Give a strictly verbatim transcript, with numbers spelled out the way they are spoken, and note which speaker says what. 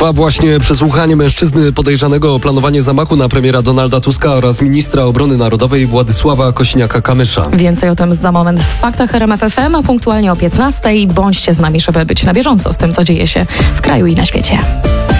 Speaker 1: Trwa właśnie przesłuchanie mężczyzny podejrzanego o planowanie zamachu na premiera Donalda Tuska oraz ministra obrony narodowej Władysława Kosiniaka-Kamysza.
Speaker 2: Więcej o tym za moment w Faktach R M F F M, a punktualnie o piętnastej. Bądźcie z nami, żeby być na bieżąco z tym, co dzieje się w kraju i na świecie.